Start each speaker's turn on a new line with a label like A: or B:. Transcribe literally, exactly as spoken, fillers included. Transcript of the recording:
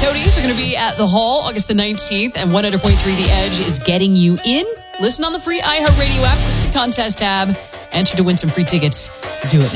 A: Toadies are going to be at the Hall August the nineteenth, and one hundred point three The Edge is getting you in. Listen on the free iHeartRadio app, click the contest tab, enter to win some free tickets. Do it now.